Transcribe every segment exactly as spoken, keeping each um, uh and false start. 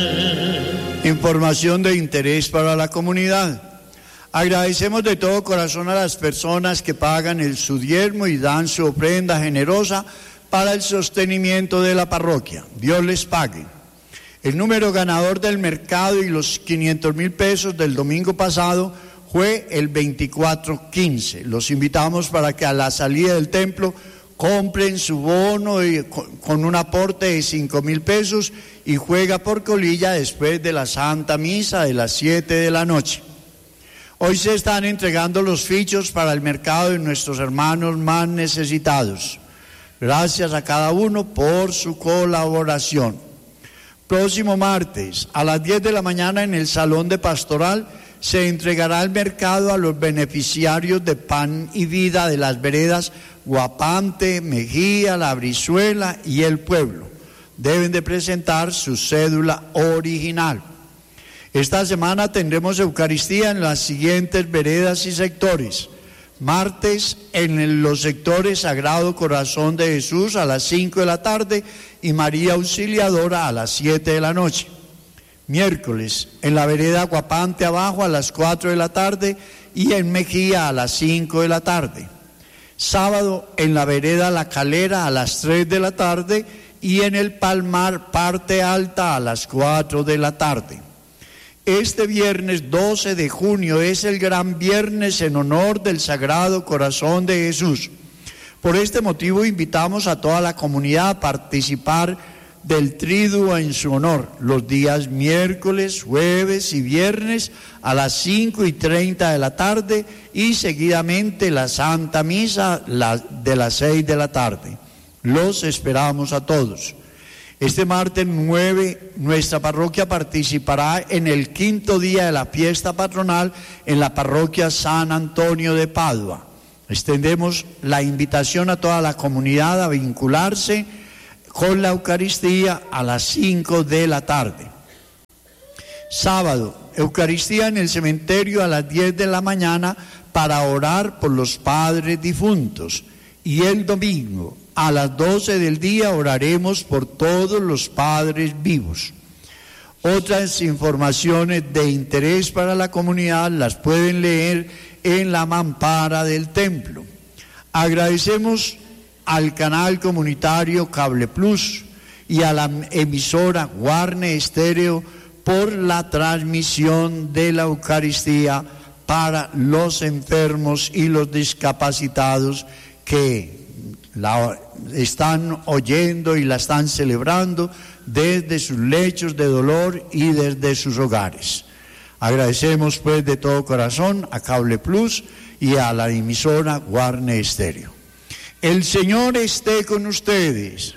Información de interés para la comunidad. Agradecemos de todo corazón a las personas que pagan el su diezmo y dan su ofrenda generosa para el sostenimiento de la parroquia. Dios les pague. El número ganador del mercado y los quinientos mil pesos del domingo pasado fue el veinticuatro quince. Los invitamos para que a la salida del templo compren su bono y, con, con un aporte de cinco mil pesos y juega por colilla después de la Santa Misa de las siete de la noche. Hoy se están entregando los fichos para el mercado de nuestros hermanos más necesitados. Gracias a cada uno por su colaboración. Próximo martes a las diez de la mañana en el Salón de Pastoral se entregará el mercado a los beneficiarios de Pan y Vida de las veredas Guapante, Mejía, La Brizuela y El Pueblo. Deben de presentar su cédula original. Esta semana tendremos Eucaristía en las siguientes veredas y sectores. Martes en los sectores Sagrado Corazón de Jesús a las cinco de la tarde y María Auxiliadora a las siete de la noche. Miércoles en la vereda Guapante abajo a las cuatro de la tarde y en Mejía a las cinco de la tarde. Sábado en la vereda La Calera a las tres de la tarde y en el Palmar Parte Alta a las cuatro de la tarde. Este viernes doce de junio es el gran viernes en honor del Sagrado Corazón de Jesús. Por este motivo invitamos a toda la comunidad a participar del triduo en su honor, los días miércoles, jueves y viernes a las cinco y treinta de la tarde y seguidamente la Santa Misa de las seis de la tarde. Los esperamos a todos. Este martes nueve, nuestra parroquia participará en el quinto día de la fiesta patronal en la parroquia San Antonio de Padua. Extendemos la invitación a toda la comunidad a vincularse con la Eucaristía a las cinco de la tarde. Sábado, Eucaristía en el cementerio a las diez de la mañana para orar por los padres difuntos. Y el domingo, a las doce del día, oraremos por todos los padres vivos. Otras informaciones de interés para la comunidad las pueden leer en la mampara del templo. Agradecemos al canal comunitario Cable Plus y a la emisora Guarne Estéreo por la transmisión de la Eucaristía para los enfermos y los discapacitados que la están oyendo y la están celebrando desde sus lechos de dolor y desde sus hogares. Agradecemos pues de todo corazón a Cable Plus y a la emisora Guarne Estéreo. El Señor esté con ustedes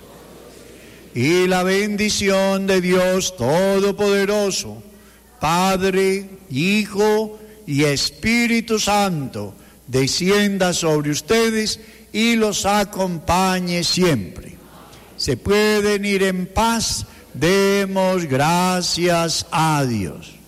y la bendición de Dios Todopoderoso, Padre, Hijo y Espíritu Santo, descienda sobre ustedes y los acompañe siempre. Se pueden ir en paz, demos gracias a Dios.